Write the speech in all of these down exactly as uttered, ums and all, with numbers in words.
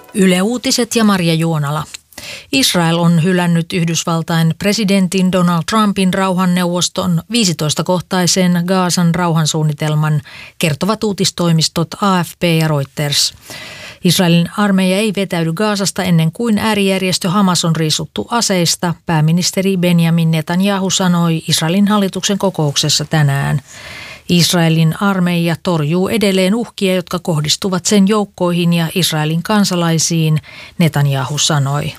Yle Uutiset ja Marja Juonala. Israel on hylännyt Yhdysvaltain presidentin Donald Trumpin rauhanneuvoston viisitoista-kohtaisen Gazan rauhansuunnitelman, kertovat uutistoimistot A F P ja Reuters. Israelin armeija ei vetäydy Gazasta ennen kuin äärijärjestö Hamas on riisuttu aseista, pääministeri Benjamin Netanyahu sanoi Israelin hallituksen kokouksessa tänään. Israelin armeija torjuu edelleen uhkia, jotka kohdistuvat sen joukkoihin ja Israelin kansalaisiin, Netanyahu sanoi.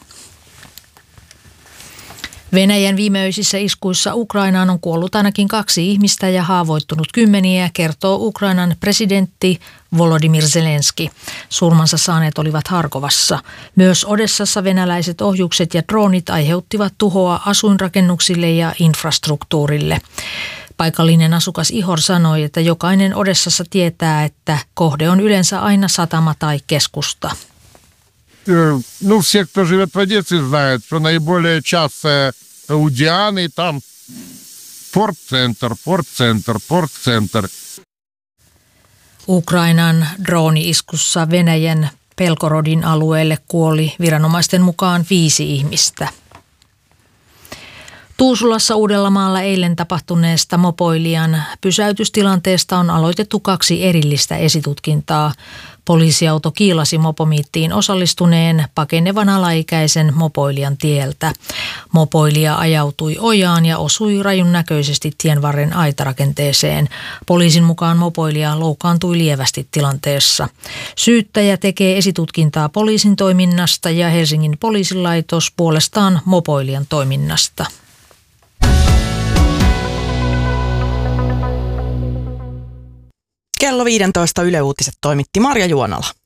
Venäjän viimeisissä iskuissa Ukrainaan on kuollut ainakin kaksi ihmistä ja haavoittunut kymmeniä, kertoo Ukrainan presidentti Volodymyr Zelenski. Surmansa saaneet olivat Harkovassa. Myös Odessassa venäläiset ohjukset ja droonit aiheuttivat tuhoa asuinrakennuksille ja infrastruktuurille. Paikallinen asukas Ihor sanoi, että jokainen Odessassa tietää, että kohde on yleensä aina satama tai keskusta. Ну, все, кто живет в Одессе, знают, что наиболее часто у Дианы там порт-центр, порт-центр, порт-центр. Ukrainan drooni-iskussa Venäjän Belgorodin alueelle kuoli viranomaisten mukaan viisi ihmistä. Tuusulassa Uudellamaalla eilen tapahtuneesta mopoilijan pysäytystilanteesta on aloitettu kaksi erillistä esitutkintaa. Poliisiauto kiilasi mopomiittiin osallistuneen pakenevan alaikäisen mopoilijan tieltä. Mopoilija ajautui ojaan ja osui rajun näköisesti tienvarren aitarakenteeseen. Poliisin mukaan mopoilija loukkaantui lievästi tilanteessa. Syyttäjä tekee esitutkintaa poliisin toiminnasta ja Helsingin poliisilaitos puolestaan mopoilijan toiminnasta. Kello viisitoista Yle Uutiset toimitti Marja Juonala.